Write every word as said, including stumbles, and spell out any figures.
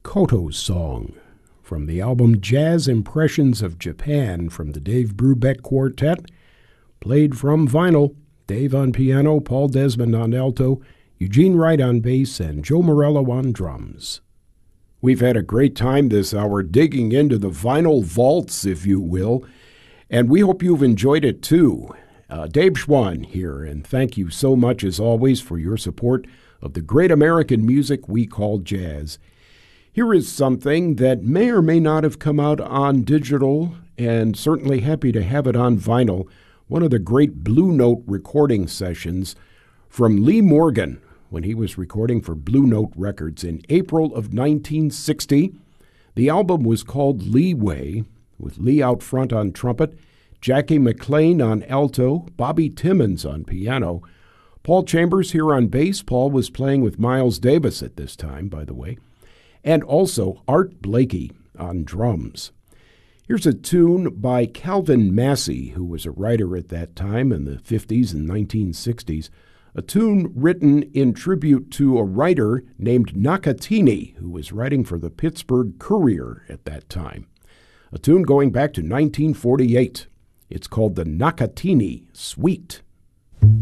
Koto's Song from the album Jazz Impressions of Japan from the Dave Brubeck Quartet, played from vinyl. Dave on piano, Paul Desmond on alto, Eugene Wright on bass, and Joe Morello on drums. We've had a great time this hour digging into the vinyl vaults, if you will, and we hope you've enjoyed it too. Uh, Dave Schwann here, and thank you so much as always for your support of the great American music we call jazz. Here is something that may or may not have come out on digital, and certainly happy to have it on vinyl. One of the great Blue Note recording sessions from Lee Morgan when he was recording for Blue Note Records in April of nineteen sixty. The album was called Leeway, with Lee out front on trumpet, Jackie McLean on alto, Bobby Timmons on piano, Paul Chambers here on bass. Paul was playing with Miles Davis at this time, by the way, and also Art Blakey on drums. Here's a tune by Calvin Massey, who was a writer at that time in the fifties and nineteen sixties, a tune written in tribute to a writer named Nakatini, who was writing for the Pittsburgh Courier at that time. A tune going back to nineteen forty-eight. It's called the Nakatini Suite.